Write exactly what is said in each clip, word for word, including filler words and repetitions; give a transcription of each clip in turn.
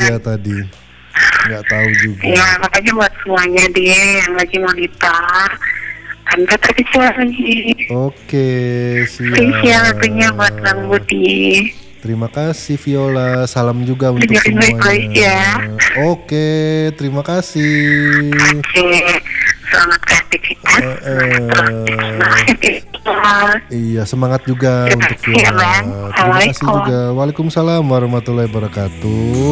dia tadi. Nggak tahu juga. Ya, makanya buat semuanya dia yang lagi monitor. Anda terkecil lagi. Oke, siap. Spesial lagunya buat Bang Budi. Terima kasih Viola. Salam juga untuk Dengerin semuanya. baik-baik ya. Oke, terima kasih. Oke, selamat beraktivitas. Eh, eh. Iya, semangat juga Terima untuk kasih ya, Viola. Bang. Terima kasih Assalamualaikum. juga. Waalaikumsalam warahmatullahi wabarakatuh.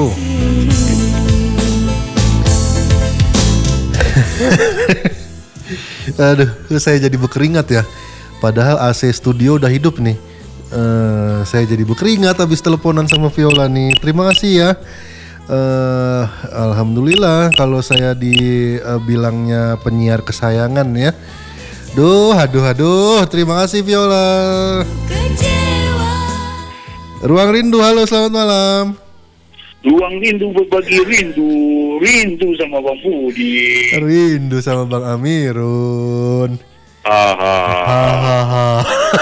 Aduh, saya jadi berkeringat ya. Padahal A C studio udah hidup nih. Uh, saya jadi berkeringat habis teleponan sama Viola nih. Terima kasih ya. Uh, Alhamdulillah kalau saya dibilangnya uh, penyiar kesayangan ya. Duh, aduh, aduh. Terima kasih Viola. Ruang Rindu, halo, selamat malam. Ruang Rindu berbagi rindu, rindu sama Bang Budi. Rindu sama Bang Amirun. Hahaha.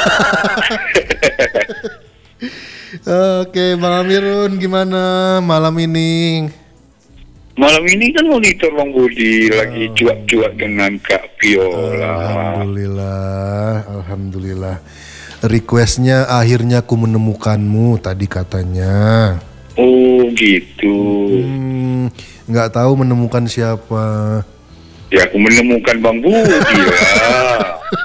Oke, Bang Amirun gimana malam ini? Malam ini kan monitor Bang Budi oh. lagi cuak-cuak dengan Kak Viola. Alhamdulillah, alhamdulillah. Requestnya akhirnya aku menemukanmu tadi katanya. Oh gitu. Hmm, nggak tahu menemukan siapa. Ya aku menemukan Bang Budi ya.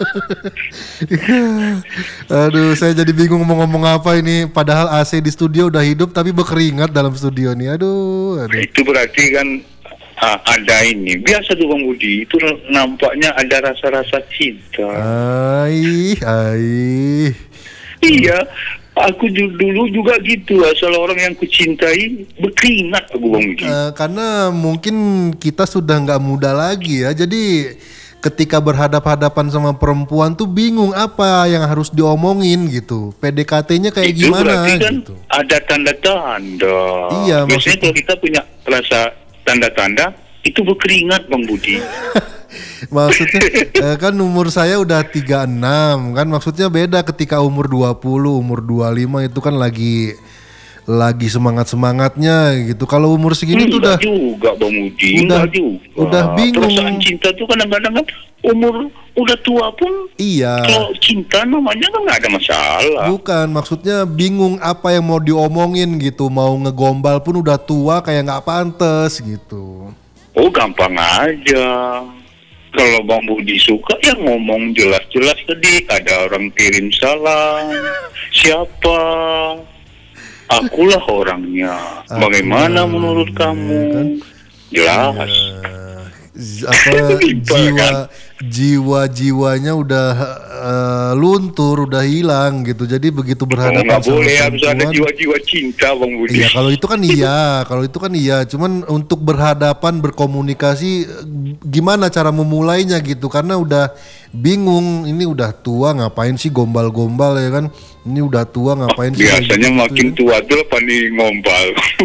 Aduh, saya jadi bingung mau ngomong apa ini. Padahal A C di studio udah hidup tapi berkeringat dalam studio nih. Aduh, aduh. Itu berarti kan ah, ada ini. Biasa tuh Bang Budi, itu nampaknya ada rasa-rasa cinta. Ai, ai. Iya, aku dulu juga gitu. Asal orang yang kucintai berkeringat aku Bang Budi. Uh, karena mungkin kita sudah nggak muda lagi ya. Jadi ketika berhadap-hadapan sama perempuan tuh bingung apa yang harus diomongin gitu. P D K T-nya kayak itu gimana berarti kan gitu. ada tanda-tanda. Iya, Biasanya maksudnya kalau kita punya rasa tanda-tanda itu berkeringat Bang Budi. Maksudnya eh, kan umur saya udah tiga puluh enam kan, maksudnya beda ketika umur dua puluh, umur dua puluh lima itu kan lagi lagi semangat-semangatnya gitu. Kalau umur segini hmm, tuh udah juga Bang Budi, udah juga. udah bingung. Perasaan cinta tuh kadang-kadang kan umur udah tua pun iya. Kalau cinta namanya kan nggak ada masalah. Bukan, maksudnya bingung apa yang mau diomongin gitu. Mau ngegombal pun udah tua kayak nggak pantes gitu. Oh gampang aja. Kalau Bang Budi suka ya ngomong jelas-jelas tadi. Ada orang kirim salam. Siapa? Akulah orangnya. Bagaimana Akulah, menurut kamu? kan? Jelas. Ya, apa jiwa jiwa-jiwanya udah uh, luntur, udah hilang gitu. Jadi begitu berhadapan oh, nggak sama boleh harus ada perempuan, jiwa-jiwa cinta Bang Budi. iya, kalau itu kan iya, kalau itu kan iya. Cuman untuk berhadapan, berkomunikasi, gimana cara memulainya gitu? Karena udah bingung. Ini udah tua, ngapain sih gombal-gombal ya kan? Ini udah tua, ngapain sih? Biasanya gitu, makin ya? tua tuh pandai ngombal.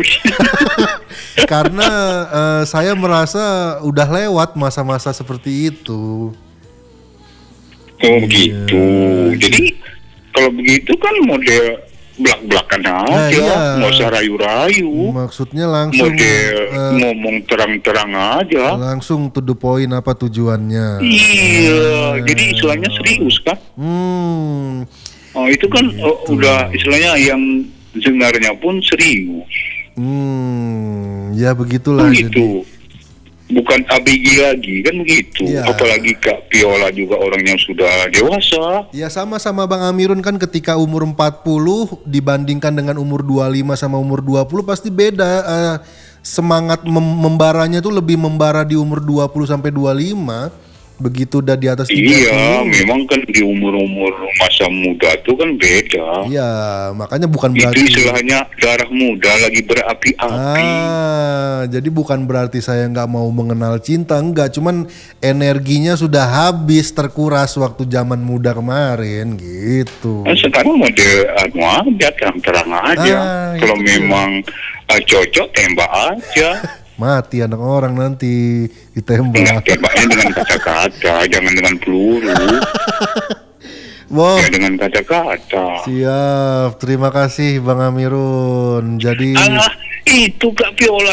Karena uh, saya merasa udah lewat masa-masa seperti itu. Oh begitu. Jadi kalau begitu kan model belak-belakan aja, nah, iya. nggak usah rayu-rayu. Maksudnya langsung model uh, ngomong terang-terang aja. langsung to the point apa tujuannya. Iya, uh, jadi istilahnya serius kan? Hmm. Oh itu kan gitu. oh, udah istilahnya yang dengarnya pun serius. Hmm, ya begitulah. Oh, gitu. Jadi Bukan A B G lagi kan begitu. Ya. Apalagi Kak Viola juga orang yang sudah dewasa. ya sama-sama Bang Amirun kan, ketika umur empat puluh dibandingkan dengan umur dua puluh lima sama umur dua puluh pasti beda. Uh, semangat mem- membaranya tuh lebih membara di umur dua puluh sampai dua puluh lima. Begitu udah di atas tiga puluh. Iya, memang kan di umur-umur masa muda tuh kan beda. Iya, makanya bukan Itu berarti istilahnya darah muda lagi berapi-api. Ah, jadi bukan berarti saya nggak mau mengenal cinta, enggak. Cuman energinya sudah habis, terkuras waktu zaman muda kemarin gitu. Nah, sekarang model anu aja, terang-terang aja. Ah, Kalau itu memang uh, cocok tembak aja. Mati anak orang nanti Enggak, ditembak. tembaknya dengan kata-kata, jangan dengan peluru. Wow. Ya dengan kata-kata. Siap, terima kasih Bang Amirun. Jadi Alah, itu Kak Viola